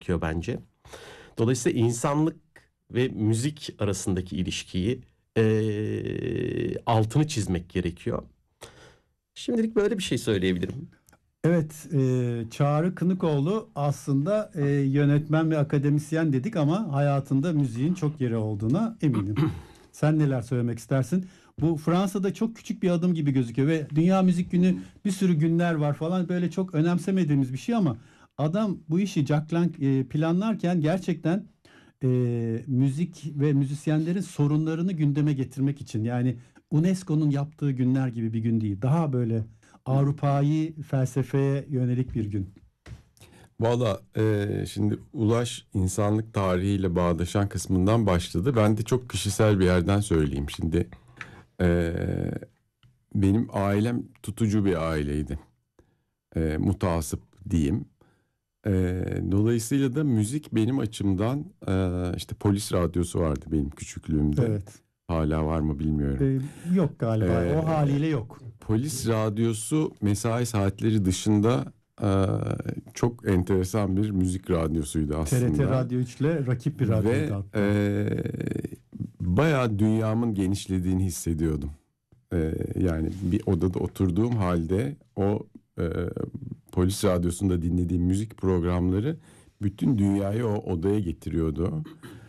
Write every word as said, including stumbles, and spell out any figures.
gerekiyor bence. Dolayısıyla insanlık ve müzik arasındaki ilişkiyi e, altını çizmek gerekiyor. Şimdilik böyle bir şey söyleyebilirim. Evet, e, Çağrı Kınıkoğlu aslında e, yönetmen ve akademisyen dedik ama hayatında müziğin çok yeri olduğuna eminim. Sen neler söylemek istersin? Bu Fransa'da çok küçük bir adım gibi gözüküyor ve Dünya Müzik Günü, bir sürü günler var falan, böyle çok önemsemediğimiz bir şey ama adam bu işi Jack Lang e, planlarken gerçekten e, müzik ve müzisyenlerin sorunlarını gündeme getirmek için, yani UNESCO'nun yaptığı günler gibi bir gün değil. Daha böyle Avrupa'yı felsefeye yönelik bir gün. Valla e, şimdi Ulaş insanlık tarihiyle bağdaşan kısmından başladı. Ben de çok kişisel bir yerden söyleyeyim. Şimdi e, benim ailem tutucu bir aileydi. E, mutasip diyeyim. E, dolayısıyla da müzik benim açımdan e, işte polis radyosu vardı benim küçüklüğümde. Evet. Hala var mı bilmiyorum. Ee, yok galiba. Ee, o haliyle yok. Polis radyosu mesai saatleri dışında e, çok enteresan bir müzik radyosuydu aslında. T R T Radyo üç ile rakip bir radyoydu Ve hatta. e, bayağı dünyamın genişlediğini hissediyordum. E, yani bir odada oturduğum halde o e, polis radyosunda dinlediğim müzik programları bütün dünyayı o odaya getiriyordu.